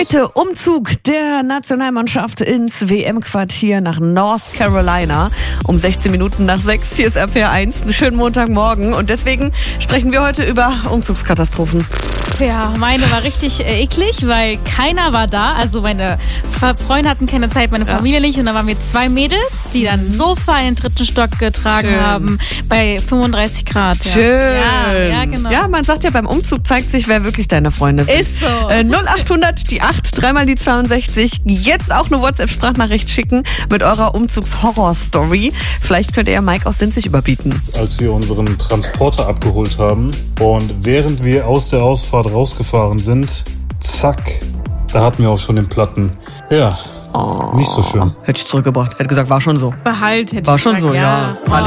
Heute Umzug der Nationalmannschaft ins WM-Quartier nach North Carolina um 16 Minuten nach 6. Hier ist RPR1. Einen schönen Montagmorgen und deswegen sprechen wir heute über Umzugskatastrophen. Ja, meine war richtig eklig, weil keiner war da. Also meine Freunde hatten keine Zeit, meine Familie nicht. Und dann waren wir 2 Mädels, die dann ein Sofa in den 3. Stock getragen haben bei 35 Grad. Ja. Schön. Ja, genau. Ja, man sagt ja, beim Umzug zeigt sich, wer wirklich deine Freunde sind. Ist so. 0800 die 8, 3 die 62. Jetzt auch eine WhatsApp-Sprachnachricht schicken mit eurer Umzugs-Horror-Story. Vielleicht könnt ihr ja Mike aus Sinzig überbieten. Als wir unseren Transporter abgeholt haben und während wir aus der Ausfahrt rausgefahren sind, zack, da hatten wir auch schon den Platten. Ja, nicht so schön. Hätte ich zurückgebracht. Hätte gesagt, war schon so. Behalt hätte War ich schon gesagt, so, ja.